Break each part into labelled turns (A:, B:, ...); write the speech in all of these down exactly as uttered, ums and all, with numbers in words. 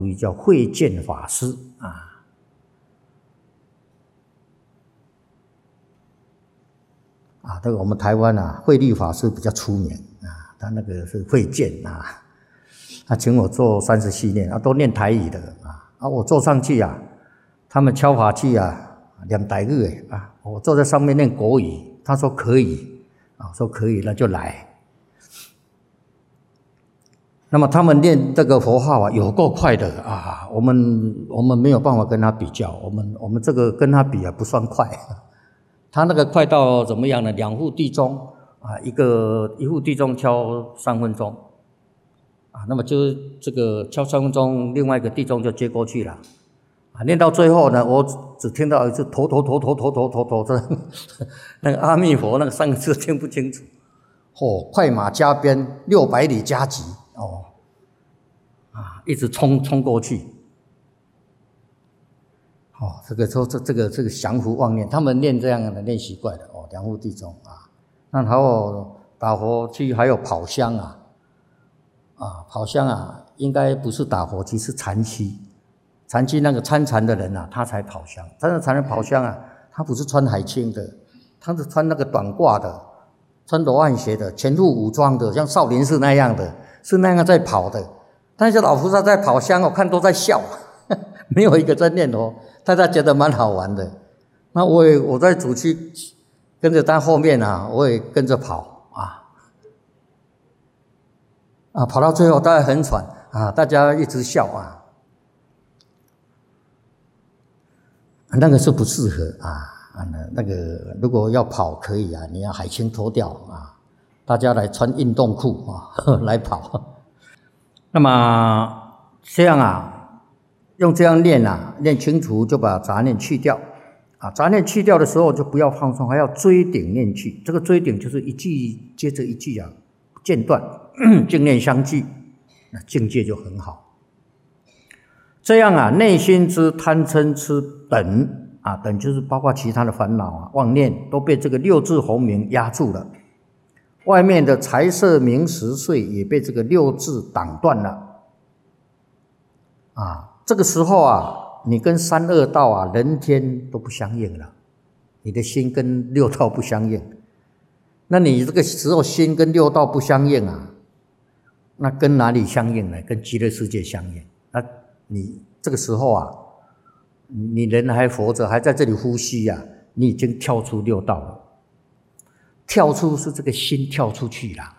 A: 叫慧见法师啊。啊，这个我们台湾啊，慧律法师比较出名啊，他那个是慧见啊，他请我做三十系念，啊，都念台语的啊，啊，我坐上去啊，他们敲法器啊，念台语的啊，我坐在上面念国语，他说可以啊，说可以，那就来。那么他们念这个佛号啊，有够快的啊！我们我们没有办法跟他比较，我们我们这个跟他比啊不算快，他那个快到怎么样呢？两副地钟啊，一个一副地钟敲三分钟啊，那么就是这个敲三分钟，另外一个地钟就接过去了啊。念到最后呢，我只听到一次头头头头头头头头这那个阿弥陀那个三个字听不清楚。哦，快马加鞭，六百里加急。哦，啊，一直冲冲过去，哦，这个说这这个这个降伏妄念，他们念这样的练习怪的哦，两副地钟啊，那还有打佛七，还有跑香啊，啊，跑香啊，应该不是打佛七，是禅七，禅七那个参禅的人啊，他才跑香，但是禅人跑香啊，他不是穿海青的，他是穿那个短褂的，穿罗汉鞋的，全副武装的，像少林寺那样的。是那样在跑的，但是老菩萨在跑香，我看都在笑，没有一个在念佛，大家觉得蛮好玩的。那我也我在主区跟着他后面啊，我也跟着跑啊，啊，跑到最后大家很喘啊，大家一直笑啊，那个是不适合啊，那个如果要跑可以啊，你要海青脱掉啊。大家来穿运动裤啊，来跑。那么这样啊，用这样练啊，练清楚就把杂念去掉啊。杂念去掉的时候就不要放松，还要追顶念去。这个追顶就是一句接着一句啊，不间断，净念相继，那境界就很好。这样啊，内心之贪嗔痴等啊，等就是包括其他的烦恼啊、妄念都被这个六字洪名压住了。外面的财色名食睡也被这个六字挡断了啊！这个时候啊，你跟三恶道啊、人天都不相应了，你的心跟六道不相应。那你这个时候心跟六道不相应啊，那跟哪里相应呢？跟极乐世界相应。那你这个时候啊，你人还活着，还在这里呼吸啊，你已经跳出六道了。跳出是这个心跳出去了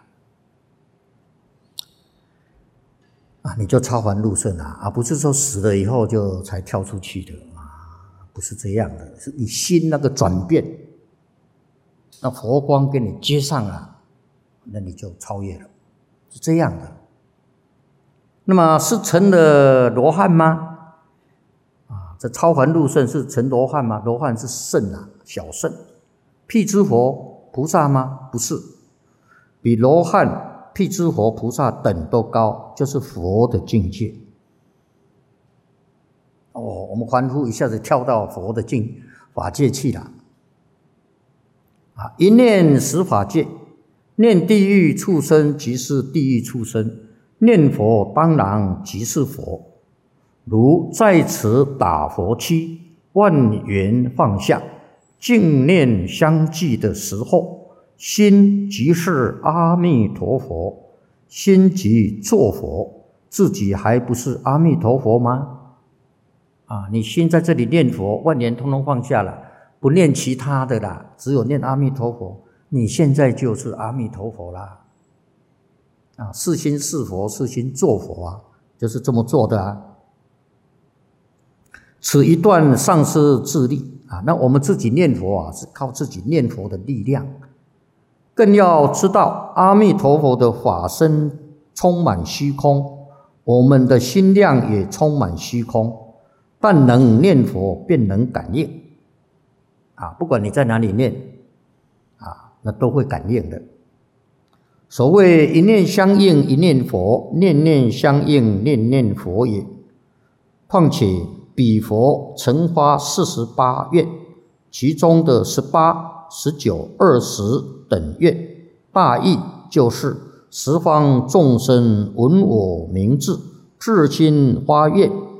A: 啊，你就超凡入圣了啊，不是说死了以后就才跳出去的啊，不是这样的，是你心那个转变，那佛光给你接上了，那你就超越了，是这样的。那么是成了罗汉吗？啊，这超凡入圣是成罗汉吗？罗汉是圣啊，小圣。辟支佛菩萨吗？不是，比罗汉、辟支佛菩萨等都高，就是佛的境界。哦，我们凡夫一下子跳到佛的境法界去了。啊，一念十法界，念地狱畜生即是地狱畜生，念佛当然即是佛。如在此打佛七，万缘放下。净念相继的时候，心即是阿弥陀佛，心即作佛，自己还不是阿弥陀佛吗？啊，你心在这里念佛，万缘通通放下了，不念其他的啦，只有念阿弥陀佛，你现在就是阿弥陀佛啦。啊，是心是佛，是心作佛啊，就是这么做的啊。此一段丧失自力。啊，那我们自己念佛啊，是靠自己念佛的力量。更要知道，阿弥陀佛的法身充满虚空，我们的心量也充满虚空，但能念佛便能感应。啊，不管你在哪里念，啊，那都会感应的。所谓一念相应一念佛，念念相应念念佛也。况且彼佛曾发四十八愿，其中的十八、十九、二十等愿，大意就是十方众生闻我名字， 至心发愿，